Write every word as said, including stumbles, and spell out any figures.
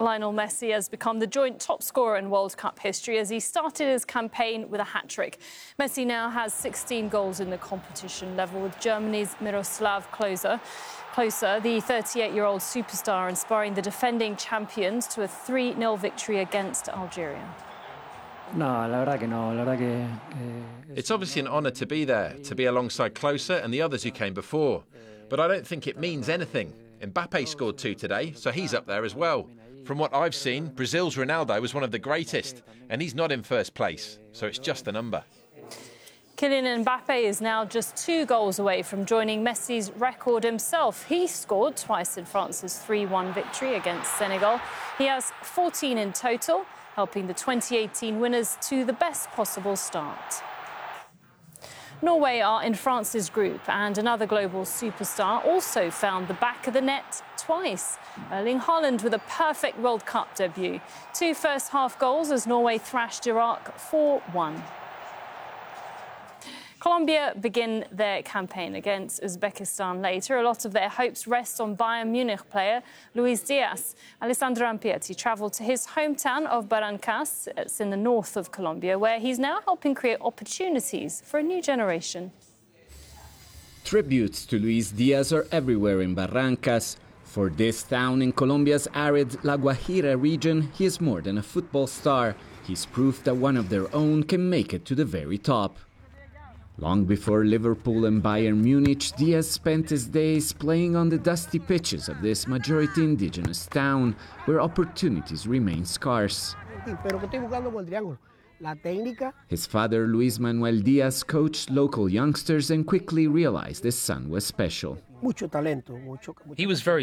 Lionel Messi has become the joint top scorer in World Cup history as he started his campaign with a hat-trick. Messi now has sixteen goals in the competition, level with Germany's Miroslav Klose. Klose, the thirty-eight-year-old superstar, inspiring the defending champions to a three nil victory against Algeria. No, la verdad que no. La verdad que, que It's obviously an honour to be there, to be alongside Klose and the others who came before. But I don't think it means anything. Mbappe scored two today, so he's up there as well. From what I've seen, Brazil's Ronaldo was one of the greatest, and he's not in first place, so it's just a number. Kylian Mbappe is now just two goals away from joining Messi's record himself. He scored twice in France's three one victory against Senegal. He has fourteen in total, helping the twenty eighteen winners to the best possible start. Norway are in France's group, and another global superstar also found the back of the net twice. Erling Haaland with a perfect World Cup debut. Two first-half goals as Norway thrashed Iraq four one. Colombia begin their campaign against Uzbekistan later. A lot of their hopes rest on Bayern Munich player Luis Diaz. Alessandro Ampieti travelled to his hometown of Barrancas. It's in the north of Colombia, where he's now helping create opportunities for a new generation. Tributes to Luis Diaz are everywhere in Barrancas. For this town in Colombia's arid La Guajira region, he is more than a football star. He's proof that one of their own can make it to the very top. Long before Liverpool and Bayern Munich, Diaz spent his days playing on the dusty pitches of this majority indigenous town, where opportunities remain scarce. His father, Luis Manuel Diaz, coached local youngsters and quickly realized his son was special. He was very